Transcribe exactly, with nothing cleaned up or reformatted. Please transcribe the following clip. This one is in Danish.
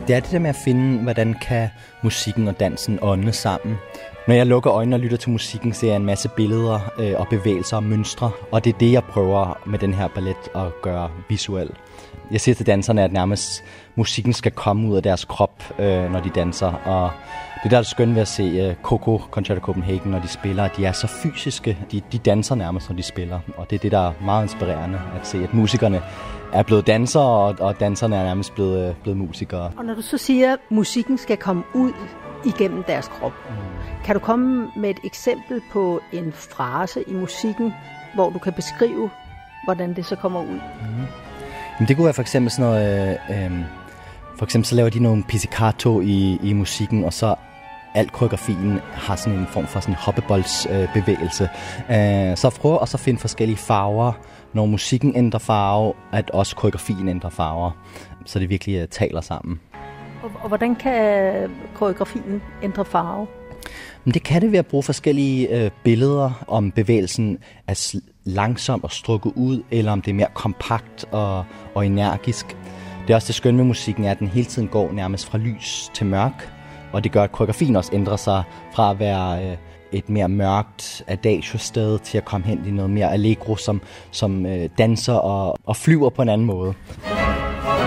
Det er det der med at finde, hvordan kan musikken og dansen ånde sammen. Når jeg lukker øjnene og lytter til musikken, ser jeg en masse billeder øh, og bevægelser og mønstre. Og det er det, jeg prøver med den her ballet at gøre visuel. Jeg siger til danserne, at nærmest musikken skal komme ud af deres krop, øh, når de danser. Og det der er skønt ved at se øh, Coco Concerto Copenhagen, når de spiller, at de er så fysiske. De, de danser nærmest, når de spiller. Og det er det, der er meget inspirerende at se, at musikerne er blevet dansere, og, og danserne er nærmest blevet, øh, blevet musikere. Og når du så siger, at musikken skal komme ud igennem deres krop, mm. kan du komme med et eksempel på en frase i musikken, hvor du kan beskrive, hvordan det så kommer ud? Mm. Jamen, det kunne være for eksempel sådan noget, øh, øh, for eksempel så laver de nogle pizzicato i, i musikken, og så al koreografien har sådan en form for sådan en hoppeboldsbevægelse. Øh, så prøv at så finde forskellige farver, når musikken ændrer farve, at også koreografien ændrer farver, så det virkelig uh, taler sammen. Og, og hvordan kan koreografien ændre farve? Men det kan det ved at bruge forskellige øh, billeder, om bevægelsen er langsom og strukket ud, eller om det er mere kompakt og, og energisk. Det er også det skønne med musikken, er, at den hele tiden går nærmest fra lys til mørk, og det gør, at koreografien også ændrer sig fra at være øh, et mere mørkt adagio-sted til at komme hen i noget mere allegro, som, som øh, danser og, og flyver på en anden måde.